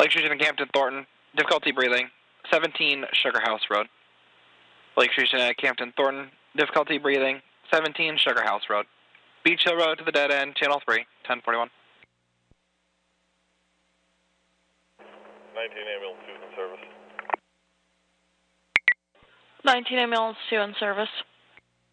Lake Station and Campton Thornton, difficulty breathing, 17 Sugar House Road. Lake Station at Campton Thornton, difficulty breathing, 17 Sugar House Road. Beach Hill Road to the dead end, channel 3, 1041. 19 ambulance 2 in service. 19 ambulance 2 in service.